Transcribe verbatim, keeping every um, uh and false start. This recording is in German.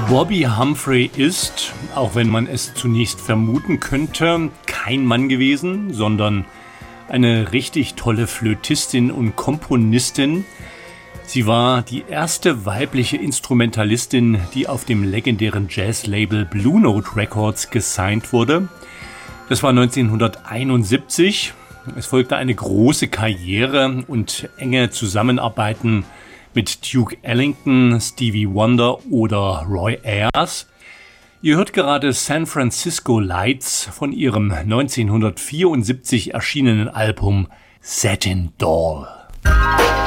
Bobbi Humphrey ist, auch wenn man es zunächst vermuten könnte, kein Mann gewesen, sondern eine richtig tolle Flötistin und Komponistin. Sie war die erste weibliche Instrumentalistin, die auf dem legendären Jazzlabel Blue Note Records gesigned wurde. Das war neunzehnhunderteinundsiebzig. Es folgte eine große Karriere und enge Zusammenarbeiten mit Duke Ellington, Stevie Wonder oder Roy Ayers. Ihr hört gerade San Francisco Lights von ihrem neunzehnhundertvierundsiebzig erschienenen Album Satin Doll.